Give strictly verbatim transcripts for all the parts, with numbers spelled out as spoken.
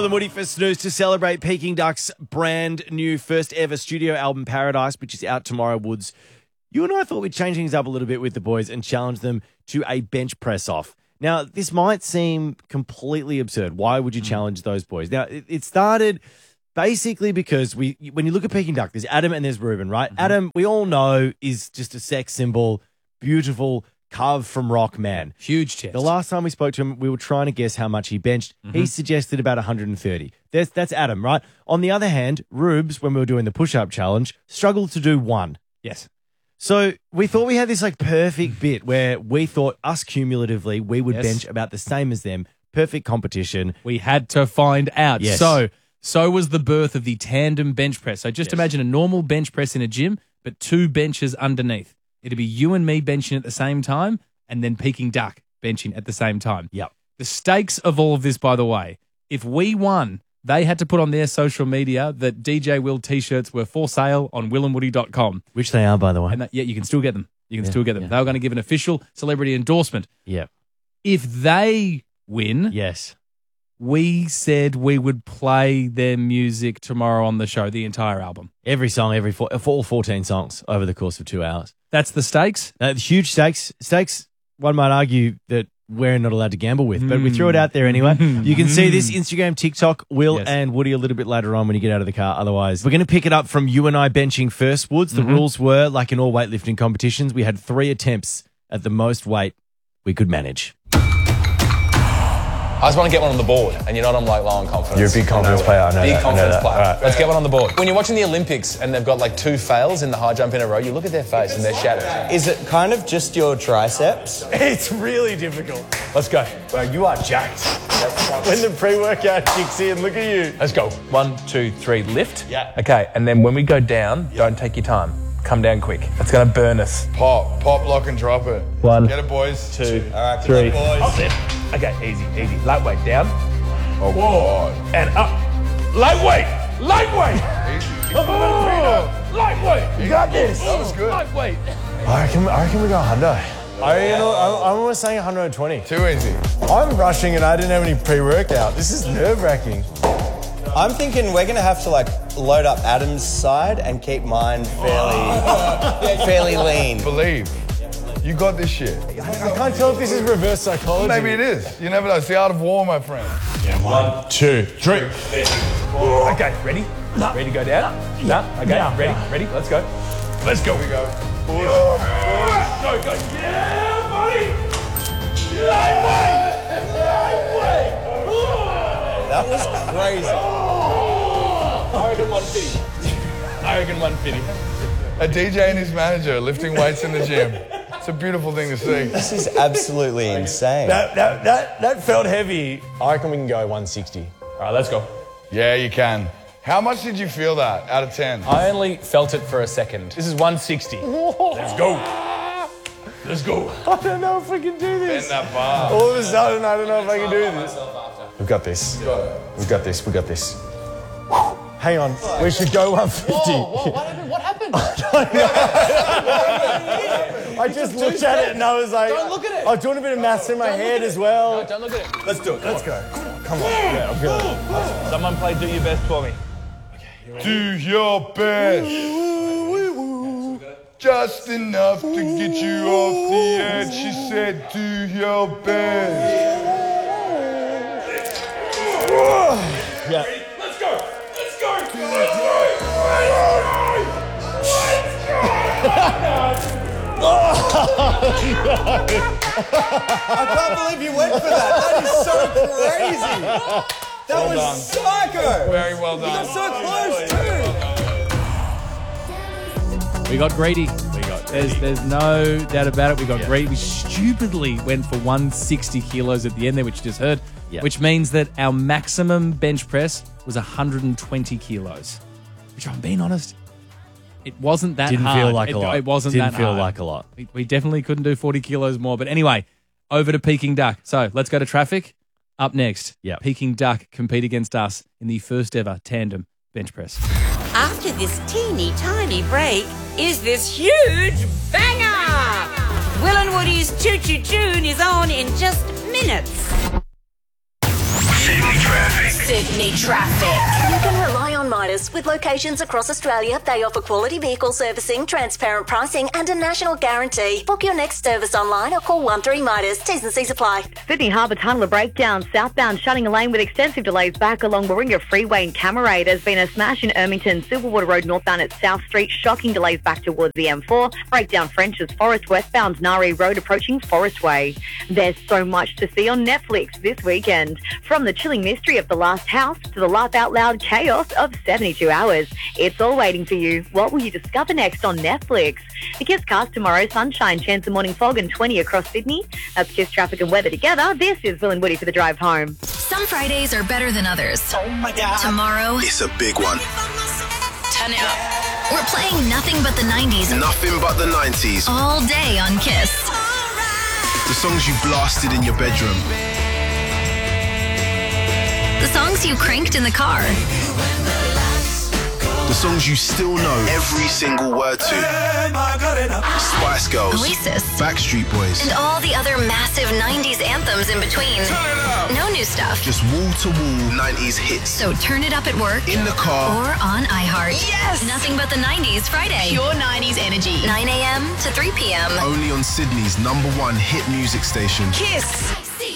The Woody for Snooze to celebrate Peking Duck's brand new first ever studio album, Paradise, which is out tomorrow, Woods. You and I thought we'd change things up a little bit with the boys and challenge them to a bench press off. Now, this might seem completely absurd. Why would you challenge those boys? Now, it, it started basically because we, when you look at Peking Duck, there's Adam and there's Ruben, right? Mm-hmm. Adam, we all know, is just a sex symbol, beautiful, carved from rock man. Huge chest. The last time we spoke to him, we were trying to guess how much he benched. Mm-hmm. He suggested about one hundred thirty. That's, that's Adam, right? On the other hand, Rubes, when we were doing the push-up challenge, struggled to do one. Yes. So we thought we had this like perfect bit where we thought us cumulatively, we would Yes. bench about the same as them. Perfect competition. We had to find out. Yes. So, so was the birth of the tandem bench press. So just Yes. imagine a normal bench press in a gym, but two benches underneath. It'd be you and me benching at the same time, and then Peking Duck benching at the same time. Yep. The stakes of all of this, by the way, if we won, they had to put on their social media that D J Will t-shirts were for sale on will and woody dot com. Which they are, by the way. And that, yeah, you can still get them. You can Yeah, still get them. yeah. They were going to give an official celebrity endorsement. Yeah. If they win, Yes. we said we would play their music tomorrow on the show, the entire album. Every song, every four, for all fourteen songs over the course of two hours. That's the stakes. Uh, huge stakes. Stakes, one might argue that we're not allowed to gamble with, but we threw it out there anyway. You can see this Instagram, TikTok, Will Yes. and Woody a little bit later on when you get out of the car. Otherwise, we're going to pick it up from you and I benching first, Woods. The rules were, like in all weightlifting competitions, we had three attempts at the most weight we could manage. I just want to get one on the board, and you're not on like low on confidence. You're a big confidence player, I know Big that, I know confidence that. player. All right. Let's get one on the board. When you're watching the Olympics and they've got like two fails in the high jump in a row, you look at their face and they're shattered. Is it kind of just your triceps? It's really difficult. Let's go. Well, you are jacked. When the pre-workout kicks in, look at you. Let's go. One, two, three, lift. Yeah. Okay, and then when we go down, don't take your time. Come down quick. That's going to burn us. Pop, pop, lock and drop it. One, Get it, boys. two, All right, three. boys. Lift. Okay, easy, easy. Lightweight down. Oh, God. And up. Lightweight. Lightweight. Easy. Oh, lightweight. You got this. That was good. Lightweight. I reckon, I reckon we go Hundo. I reckon, I'm, I'm almost saying one hundred twenty. Too easy. I'm rushing and I didn't have any pre-workout. This is nerve-wracking. I'm thinking we're going to have to like load up Adam's side and keep mine fairly, fairly lean. Believe. You got this shit. I can't tell if this is reverse psychology. Maybe it is. You never know. It's the art of war, my friend. Yeah, one, two, three. Okay, ready? Ready to go down? No? Okay, ready? Ready? Let's go. Let's go. Here we go. Go, go. Yeah, buddy! Lightweight! Lightweight! That was crazy. I reckon one fifty. I reckon one fifty. A D J and his manager lifting weights in the gym. It's a beautiful thing to see. This is absolutely insane. That, that, that, that felt heavy. I reckon we can go one sixty. All right, let's go. Yeah, you can. How much did you feel that out of ten? I only felt it for a second. This is one sixty. Let's go. Let's go. I don't know if we can do Bend this. that bar. All of a sudden, I don't know if I can do this. We've got this. We've got this. We've got this. Hang on. We should go one fifty. Whoa, what happened? What happened? I just looked at it and I was like, Don't look at it. I was doing a bit of maths in my head as well. No, don't look at it. Let's do it. Let's go. Come on. Yeah, I'm feeling it. Someone play Do Your Best for me. Do your best. Just enough to get you off the edge. She said, do your best. Yeah. Let's go. Let's go. Let's I can't believe you went for that. That is so crazy. That Well was done. psycho. Very well You got done. so close too. We got greedy. We got there's there's no doubt about it. We got greedy. We stupidly went for one sixty kilos at the end there, which you just heard, Yeah. which means that our maximum bench press was one hundred twenty kilos. Which, I'm being honest, it wasn't that Didn't hard. feel like it, a lot. It wasn't Didn't that feel hard. like a lot. We, we definitely couldn't do forty kilos more. But anyway, over to Peking Duck. So let's go to traffic. Up next, Yep. Peking Duck compete against us in the first ever tandem bench press. After this teeny tiny break is this huge banger. Will and Woody's Choo Choo Tune is on in just minutes. Sydney traffic. Sydney traffic. You can rely on Midas. With locations across Australia, they offer quality vehicle servicing, transparent pricing and a national guarantee. Book your next service online or call one three Midas. T's and C's apply. Sydney Harbour Tunnel, a breakdown southbound, shutting a lane with extensive delays back along Warringah Freeway in Cameray. There's been a smash in Ermington, Silverwater Road northbound at South Street, shocking delays back towards the M four. Breakdown French's Forest westbound, Nari Road approaching Forest Way. There's so much to see on Netflix this weekend. From the chilling mystery of The Last House to the laugh out loud chaos of seventy-two hours. It's all waiting for you. What will you discover next on Netflix? The KISS cast tomorrow, sunshine, chance of morning fog and twenty across Sydney. That's KISS traffic and weather together. This is Will and Woody for the drive home. Some Fridays are better than others. Oh my God. Tomorrow It's a big one. Turn it up. We're playing nothing but the nineties. Nothing but the nineties. All day on KISS. The songs you blasted in your bedroom. The songs you cranked in the car. The songs you still know every single word to. Spice Girls. Oasis. Backstreet Boys. And all the other massive nineties anthems in between. No new stuff. Just wall-to-wall nineties hits. So turn it up at work. In the car. Or on iHeart. Yes! Nothing but the nineties Friday. Pure nineties energy. nine a.m. to three p.m. Only on Sydney's number one hit music station. KISS.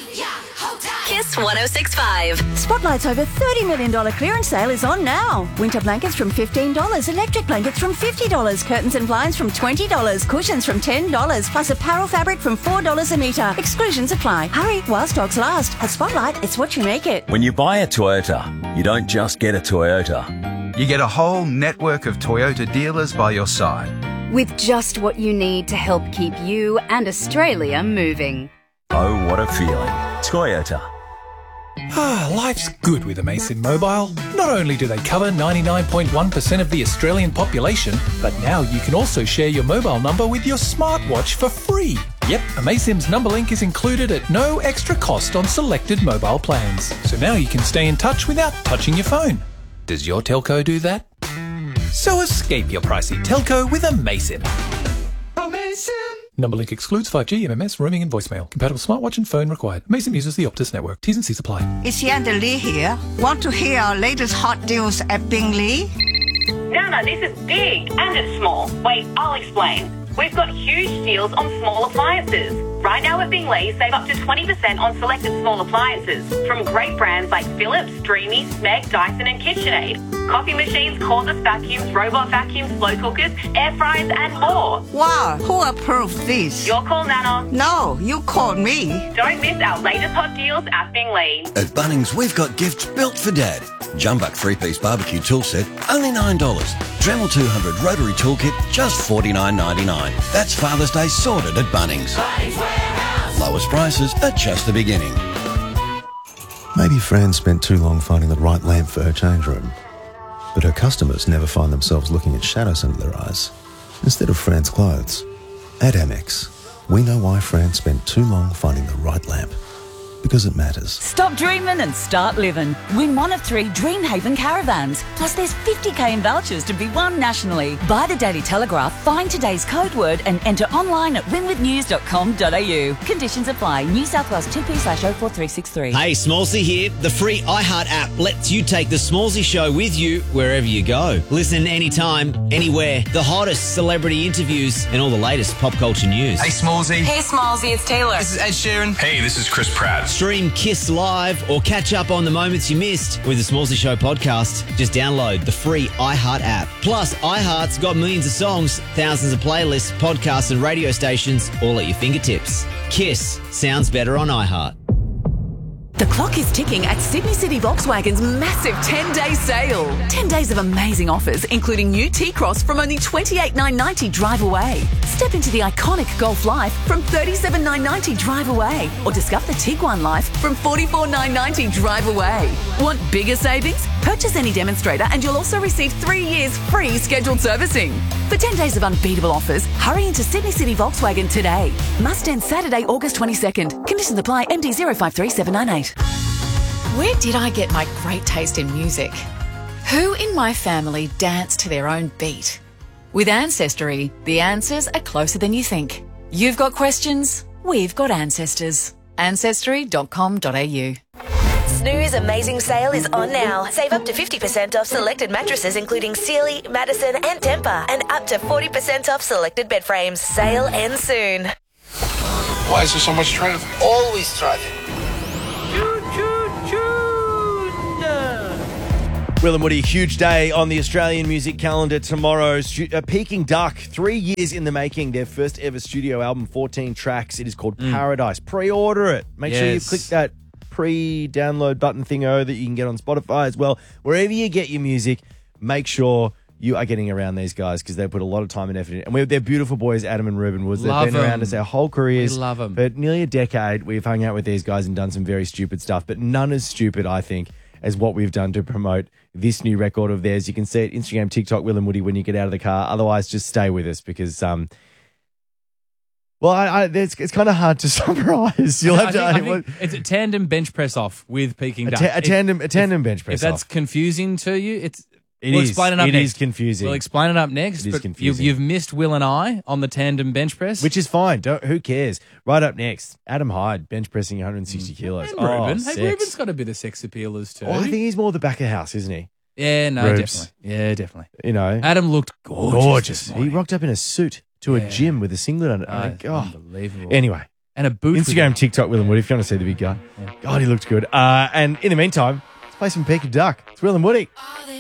KISS one oh six point five. Spotlight's over thirty million dollars clearance sale is on now. Winter blankets from fifteen dollars, electric blankets from fifty dollars, curtains and blinds from twenty dollars, cushions from ten dollars, plus apparel fabric from four dollars a metre. Exclusions apply. Hurry while stocks last. At Spotlight, it's what you make it. When you buy a Toyota, you don't just get a Toyota. You get a whole network of Toyota dealers by your side. With just what you need to help keep you and Australia moving. Oh, what a feeling. Toyota. Ah, life's good with Amazon Mobile. Not only do they cover ninety-nine point one percent of the Australian population, but now you can also share your mobile number with your smartwatch for free. Yep, Amazon's number link is included at no extra cost on selected mobile plans. So now you can stay in touch without touching your phone. Does your telco do that? So escape your pricey telco with Amazon. Amazon! Number link excludes five G, M M S, roaming and voicemail. Compatible smartwatch and phone required. Amazon uses the Optus network. T's and C's apply. It's Yanda Lee here. Want to hear our latest hot deals at Bingley? Nana, this is big and it's small. Wait, I'll explain. We've got huge deals on small appliances. Right now at Bingley, save up to twenty percent on selected small appliances from great brands like Philips, Dreamy, Smeg, Dyson and KitchenAid. Coffee machines, cordless vacuums, robot vacuums, slow cookers, air fryers and more. Wow, who approved this? Your call, Nana. No, you called me. Don't miss our latest hot deals at Bingley. At Bunnings, we've got gifts built for Dad. Jumbuck three-piece barbecue tool set, only nine dollars. Dremel two hundred rotary toolkit, just forty-nine ninety-nine. That's Father's Day sorted at Bunnings. Bunnings Warehouse. Lowest prices at just the beginning. Maybe Fran spent too long finding the right lamp for her change room. But her customers never find themselves looking at shadows under their eyes instead of Fran's clothes. At Amex, we know why Fran spent too long finding the right lamp. Because it matters. Stop dreaming and start living. Win one of three Dreamhaven caravans. Plus there's fifty K in vouchers to be won nationally. Buy the Daily Telegraph, find today's code word and enter online at win with news dot com dot a u. Conditions apply. New South Wales two P slash oh four three six three. Hey, Smallsy here. The free iHeart app lets you take the Smallsy show with you wherever you go. Listen anytime, anywhere. The hottest celebrity interviews and all the latest pop culture news. Hey, Smallsy. Hey, Smallsy, it's Taylor. This is Ed Sheeran. Hey, this is Chris Pratt. Stream KISS Live or catch up on the moments you missed with the Smallsy Show podcast. Just download the free iHeart app. Plus, iHeart's got millions of songs, thousands of playlists, podcasts and radio stations all at your fingertips. KISS sounds better on iHeart. The clock is ticking at Sydney City Volkswagen's massive ten-day sale. ten days of amazing offers, including new T-Cross from only twenty-eight thousand nine hundred ninety drive away. Step into the iconic Golf Life from thirty-seven thousand nine hundred ninety drive away. Or discover the Tiguan Life from forty-four thousand nine hundred ninety drive away. Want bigger savings? Purchase any demonstrator and you'll also receive three years free scheduled servicing. For ten days of unbeatable offers, hurry into Sydney City Volkswagen today. Must end Saturday, August twenty-second. Conditions apply. M D zero five three seven nine eight. Where did I get my great taste in music? Who in my family danced to their own beat? With Ancestry, the answers are closer than you think. You've got questions, we've got ancestors. ancestry dot com dot a u. Snooze amazing sale is on now. Save up to fifty percent off selected mattresses including Sealy, Madison and Tempur, and up to forty percent off selected bed frames. Sale ends soon. Why is there so much traffic? Always traffic. Will and Woody, huge day on the Australian music calendar tomorrow. Stu- uh, Peking Duck, three years in the making. Their first ever studio album, fourteen tracks. It is called Mm. Paradise. Pre-order it. Make sure you Yes. click that pre-download button thingo that you can get on Spotify as well. Wherever you get your music, make sure you are getting around these guys because they put a lot of time and effort in. And we're, they're beautiful boys, Adam and Ruben Woods. They've Love been around them. us our whole careers. We love 'em. For nearly a decade, we've hung out with these guys and done some very stupid stuff, but none as stupid, I think, as what we've done to promote this new record of theirs. You can see it Instagram, TikTok, Will and Woody when you get out of the car. Otherwise, just stay with us because, um, well, I, I, it's, it's kind of hard to summarize. You'll have I to. think, I I- think it's a tandem bench press off with Peking A Duck. ta- a If- tandem- a tandem if- bench press If that's off. confusing to you, it's It we'll is. explain it up It next. is confusing. We'll explain it up next. It is but confusing. You've, you've missed Will and I on the tandem bench press. Which is fine. Don't, who cares? Right up next, Adam Hyde, bench pressing one hundred sixty kilos. And Oh, Ruben. sex. Hey, Ruben's got a bit of sex appealers too. Oh, I think he's more the back of house, isn't he? Yeah, no, Rubes. definitely. Yeah, definitely. You know, Adam looked gorgeous. gorgeous. this He rocked up in a suit to Yeah. a gym with a singlet on it. Oh, I'm like, oh. unbelievable. Anyway, And a boot. with Instagram, it. TikTok, Will and Woody if you want to see the big guy. God, he looked good. Uh, and in the meantime, let's play some Peking Duck. It's Will and Woody. All